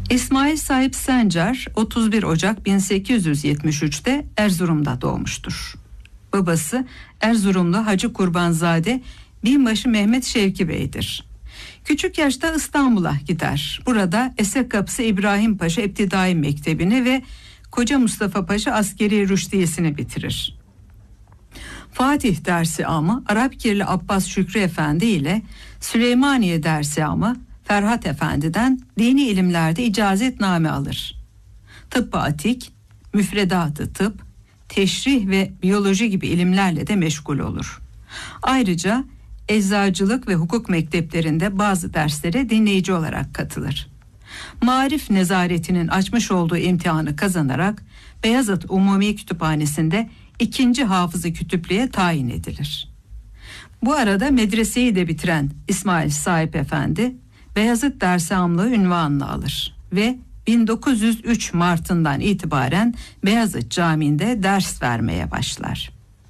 İsmail Sahip Sencer 31 Ocak 1873'te Erzurum'da doğmuştur. Babası Erzurumlu Hacı Kurbanzade Binbaşı Mehmet Şevki Bey'dir. Küçük yaşta İstanbul'a gider. Burada Esekkapısı İbrahim Paşa İptidai Mektebi'ni ve Koca Mustafa Paşa Askeri Rüştiyesi'ni bitirir. Fatih Dersimı Arapkirli Abbas Şükrü Efendi ile Süleymaniye Dersimı Ferhat Efendi'den dini ilimlerde icazetname alır. Tıbb-ı atik, müfredat-ı tıp, teşrih ve biyoloji gibi ilimlerle de meşgul olur. Ayrıca eczacılık ve hukuk mekteplerinde bazı derslere dinleyici olarak katılır. Maarif Nezareti'nin açmış olduğu imtihanı kazanarak Beyazıt Umumi Kütüphanesi'nde 2. hafızı kütüplüğe tayin edilir. Bu arada medreseyi de bitiren İsmail Sahip Efendi Beyazıt Dersamlığı unvanını alır ve 1903 Mart'ından itibaren Beyazıt Camii'nde ders vermeye başlar.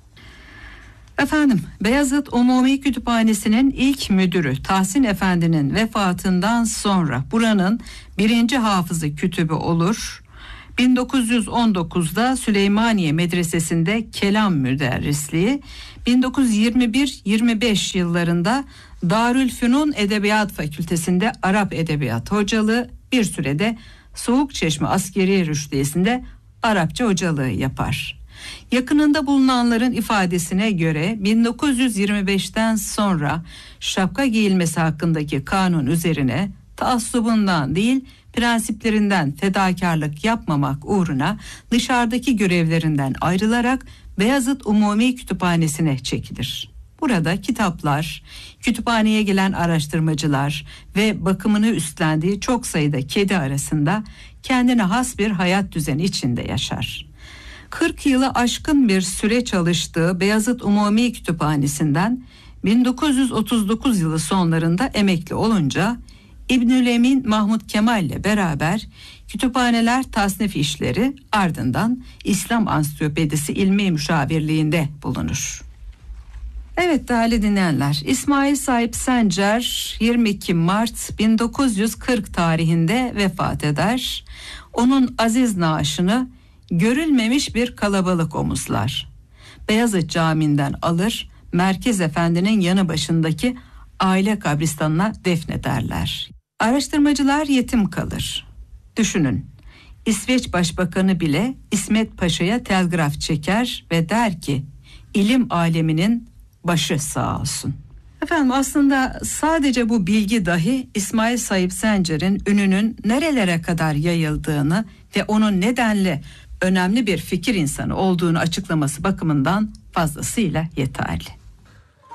Beyazıt Umumi Kütüphanesi'nin ilk müdürü Tahsin Efendi'nin vefatından sonra buranın 1. hafızı kütübü olur. 1919'da Süleymaniye Medresesi'nde kelam müderrisliği, 1921-25 yıllarında Darülfünun Edebiyat Fakültesi'nde Arap Edebiyat hocalığı, bir sürede Soğukçeşme Askeri Rüştiyesi'nde Arapça hocalığı yapar. Yakınında bulunanların ifadesine göre 1925'ten sonra şapka giyilmesi hakkındaki kanun üzerine taassubundan değil prensiplerinden fedakarlık yapmamak uğruna dışarıdaki görevlerinden ayrılarak Beyazıt Umumi Kütüphanesi'ne çekilir. Burada kitaplar, kütüphaneye gelen araştırmacılar ve bakımını üstlendiği çok sayıda kedi arasında kendine has bir hayat düzeni içinde yaşar. 40 yılı aşkın bir süre çalıştığı Beyazıt Umumi Kütüphanesi'nden 1939 yılı sonlarında emekli olunca İbnülemin Mahmud Kemal ile beraber kütüphaneler tasnif işleri, ardından İslam Ansiklopedisi ilmi müşavirliğinde bulunur. Evet değerli dinleyenler, İsmail Sahip Sencer 22 Mart 1940 tarihinde vefat eder. Onun aziz naaşını görülmemiş bir kalabalık omuzlar. Beyazıt Camii'nden alır, Merkez Efendi'nin yanı başındaki aile kabristanına defnederler. Araştırmacılar yetim kalır. Düşünün, İsveç Başbakanı bile İsmet Paşa'ya telgraf çeker ve der ki, ilim aleminin başı sağ olsun. Aslında sadece bu bilgi dahi İsmail Sahip Sencer'in ününün nerelere kadar yayıldığını ve onun nedenle önemli bir fikir insanı olduğunu açıklaması bakımından fazlasıyla yeterli.